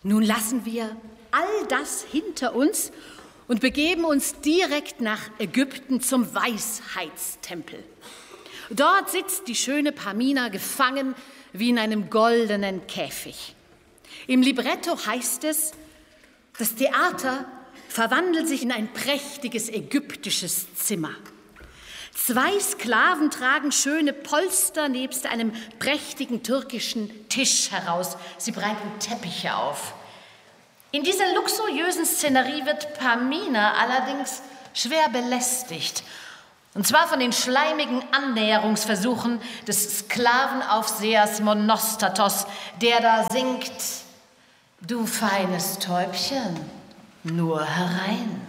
Nun lassen wir all das hinter uns und begeben uns direkt nach Ägypten zum Weisheitstempel. Dort sitzt die schöne Pamina gefangen wie in einem goldenen Käfig. Im Libretto heißt es, das Theater verwandelt sich in ein prächtiges ägyptisches Zimmer. 2 Sklaven tragen schöne Polster nebst einem prächtigen türkischen Tisch heraus. Sie breiten Teppiche auf. In dieser luxuriösen Szenerie wird Pamina allerdings schwer belästigt. Und zwar von den schleimigen Annäherungsversuchen des Sklavenaufsehers Monostatos, der da singt: Du feines Täubchen, nur herein.